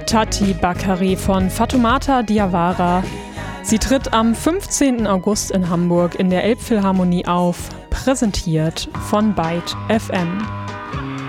Tati Bakari von Fatoumata Diawara. Sie tritt am 15. August in Hamburg in der Elbphilharmonie auf, präsentiert von Byte FM.